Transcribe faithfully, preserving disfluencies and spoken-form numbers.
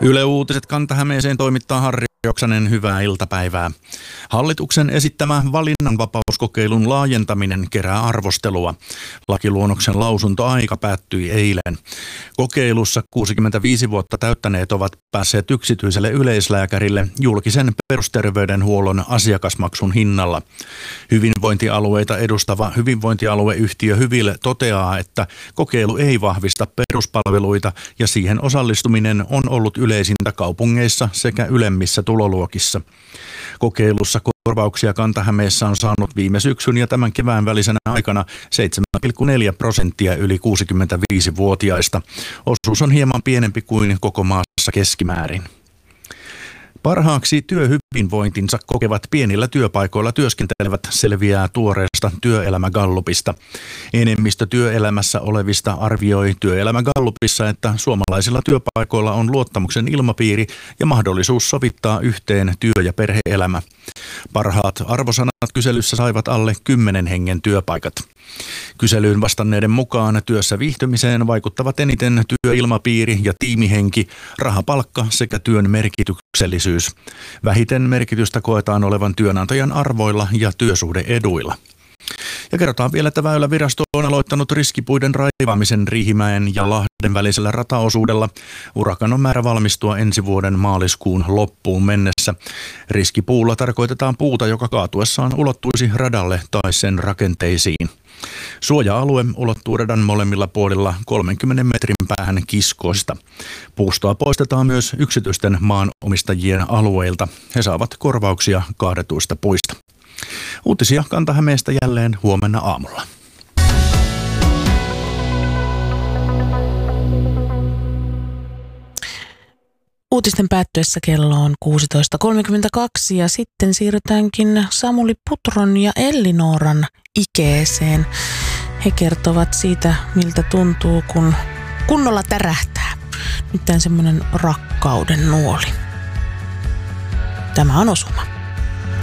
Yle Uutiset Kanta-Hämeeseen toimittaa Harri Oksanen, hyvää iltapäivää. Hallituksen esittämä valinnanvapauskokeilun laajentaminen kerää arvostelua. Lakiluonnoksen lausuntoaika päättyi eilen. Kokeilussa kuusikymmentäviisi vuotta täyttäneet ovat päässeet yksityiselle yleislääkärille julkisen perusterveydenhuollon asiakasmaksun hinnalla. Hyvinvointialueita edustava hyvinvointialueyhtiö Hyvil toteaa, että kokeilu ei vahvista peruspalveluita ja siihen osallistuminen on ollut yleisintä kaupungeissa sekä ylemmissä tuloluokissa. Kokeilussa korvauksia Kanta-Hämeessä on saanut viime syksyn ja tämän kevään välisenä aikana seitsemän pilkku neljä prosenttia yli kuusikymmentäviisivuotiaista. Osuus on hieman pienempi kuin koko maassa keskimäärin. Parhaaksi työhyvinvointinsa kokevat pienillä työpaikoilla työskentelevät selviää tuoreesta työelämägallupista. Enemmistö työelämässä olevista arvioi työelämägallupissa, että suomalaisilla työpaikoilla on luottamuksen ilmapiiri ja mahdollisuus sovittaa yhteen työ- ja perhe-elämä. Parhaat arvosanat kyselyssä saivat alle kymmenen hengen työpaikat. Kyselyyn vastanneiden mukaan työssä viihtymiseen vaikuttavat eniten työilmapiiri ja tiimihenki, rahapalkka sekä työn merkityksellisyys. Vähiten merkitystä koetaan olevan työnantajan arvoilla ja työsuhde-eduilla. Ja kerrotaan vielä, että Väylävirasto on aloittanut riskipuiden raivaamisen Riihimäen ja Lahden välisellä rataosuudella. Urakan on määrä valmistua ensi vuoden maaliskuun loppuun mennessä. Riskipuulla tarkoitetaan puuta, joka kaatuessaan ulottuisi radalle tai sen rakenteisiin. Suoja-alue ulottuu radan molemmilla puolilla kolmenkymmenen metrin päähän kiskoista. Puustoa poistetaan myös yksityisten maanomistajien alueilta. He saavat korvauksia kaadetuista puista. Uutisia Kanta-Hämeestä jälleen huomenna aamulla. Uutisten päättyessä kello on kuusitoista kolmekymmentäkaksi ja sitten siirrytäänkin Samuli Putron ja Ellinooran ikeeseen. He kertovat siitä, miltä tuntuu, kun kunnolla tärähtää. Nyt semmoinen rakkauden nuoli. Tämä on osuma.